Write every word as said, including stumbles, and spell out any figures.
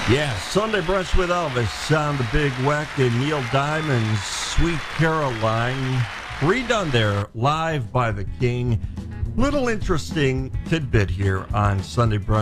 Yeah, Sunday Brunch with Elvis on the Big Weck and Neil Diamond's Sweet Caroline. Redone there, live by the King. Little interesting tidbit here on Sunday Brunch.